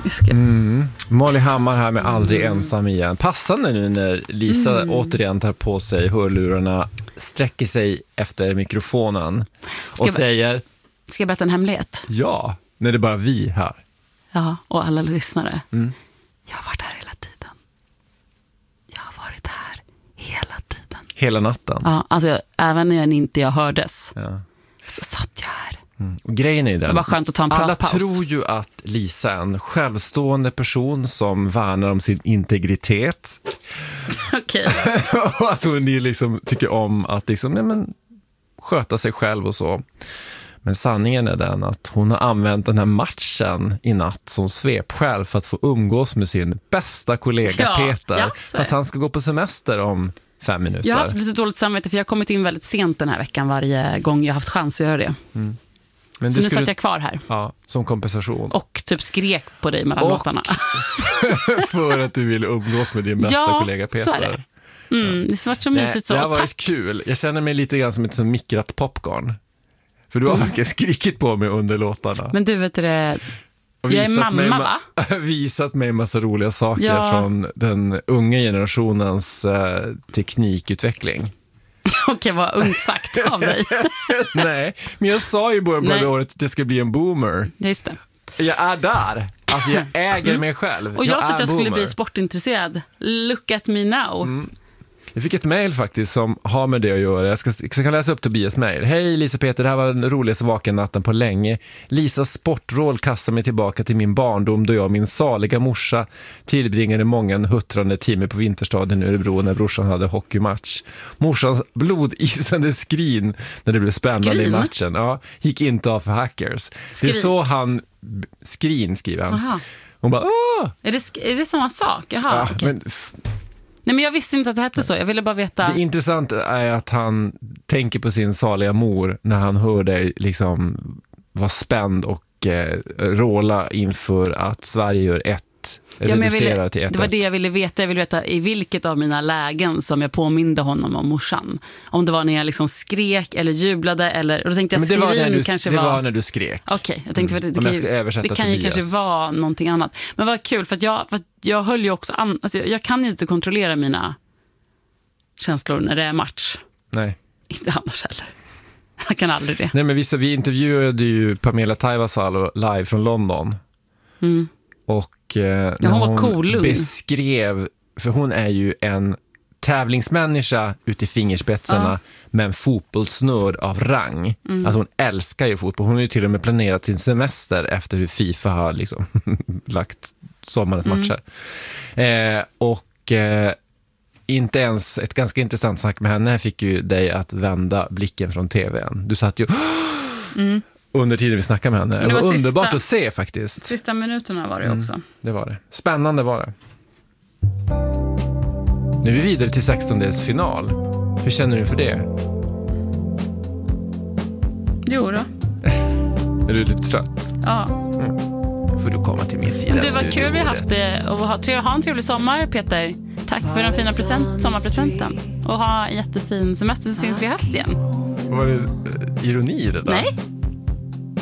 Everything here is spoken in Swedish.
Molly Hammar här med Aldrig ensam igen. Passande nu när Lisa återigen tar på sig hörlurarna, sträcker sig efter mikrofonen och säger... Ska jag berätta en hemlighet? Ja, när det är bara vi här. Ja, och alla lyssnare. Jag har varit här hela tiden. Jag har varit här hela tiden. Hela natten? Ja, alltså även när inte jag hördes. Ja. Så satt jag här. Och grejen är den. Det var skönt att ta en pratpaus. Alla tror ju att Lisa är en självstående person som värnar om sin integritet. Okej. Och att hon liksom tycker om att liksom, sköta sig själv och så. Men sanningen är den att hon har använt den här matchen i natt som svepskäl för att få umgås med sin bästa kollega Peter. För att han ska gå på semester om 5 minuter. Jag har haft lite dåligt samvete för jag har kommit in väldigt sent den här veckan varje gång jag har haft chans att göra det. Men så nu satt jag kvar här. Ja, som kompensation. Och typ skrek på dig mellan låtarna. För att du ville umgås med din bästa kollega Peter. Så är det. Det var så mysigt så. Det har varit kul. Jag känner mig lite grann som ett mikrat popcorn. För du har verkligen skrikit på mig under låtarna. Men du vet det... Jag är mamma, va? Visat mig en massa roliga saker från den unga generationens teknikutveckling. Okej, vad ungt sagt av dig. Nej, men jag sa ju början på året att det ska bli en boomer. Just det. Jag är där. Alltså jag äger mig själv. Och jag sa att jag skulle bli sportintresserad. Look at me now. Jag fick ett mejl faktiskt som har med det att göra. Jag kan läsa upp Tobias mejl. Hej Lisa Peter, det här var den roligaste vakennatten på länge. Lisas sportråd kastar mig tillbaka till min barndom då jag och min saliga morsa tillbringade många huttrande timmar på Vinterstaden i Örebro när brorsan hade hockeymatch. Morsans blodisande skrin när det blev spännande i matchen. Ja, gick inte av för hackers. Det är så han... Skrin skriver han. Aha. Hon bara, åh! Är det samma sak? Jaha, ja, okay. Nej, men jag visste inte att det hette så. Jag ville bara veta... Det intressanta är att han tänker på sin saliga mor när han hör dig liksom vara spänd och råla inför att Sverige gör reducerar till 1-1. Det var det jag ville veta. Jag ville veta i vilket av mina lägen som jag påminde honom om morsan. Om det var när jag liksom skrek eller jublade eller... Och då tänkte jag det var när du skrek. Okej, jag tänkte det kan ju kanske vara någonting annat. Men vad kul, för att jag höll ju också... Alltså jag kan ju inte kontrollera mina känslor när det är match. Nej. Inte annars heller. Jag kan aldrig det. Nej, men vi intervjuade ju Pamela Taivasalo live från London. Och när hon beskrev, för hon är ju en tävlingsmänniska ute i fingerspetsarna med en fotbollsnörd av rang. Alltså hon älskar ju fotboll. Hon har ju till och med planerat sin semester efter hur FIFA har liksom lagt sommarens matcher. Inte ens ett ganska intressant snack med henne fick ju dig att vända blicken från tvn. Du satt ju under tiden vi snackade med henne. Det var underbart att se faktiskt. Sista minuterna var det också. Det var det. Spännande var det. Nu är vi vidare till 16-delsfinal. Hur känner du för det? Jo då. Är du lite trött? Ja. Får du komma till min sida. Det var kul vi haft det. Och ha en trevlig sommar, Peter. Tack för den fina sommarpresenten. Och ha en jättefin semester, så syns vi i höst igen. Var det ironi det där? Nej.